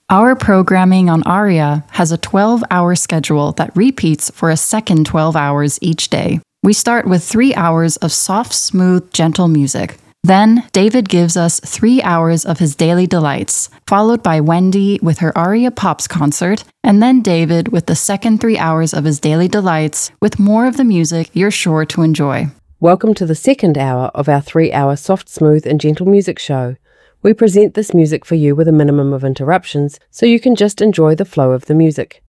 Our programming on ARIA has a 12-hour schedule that repeats for a second 12 hours each day. We start with 3 hours of soft, smooth, gentle music. Then, David gives us 3 hours of his daily delights, followed by Wendy with her ARIA Pops concert, and then David with the second 3 hours of his daily delights, with more of the music you're sure to enjoy. Welcome to the second hour of our 3-hour soft, smooth and gentle music show. We present this music for you with a minimum of interruptions, so you can just enjoy the flow of the music.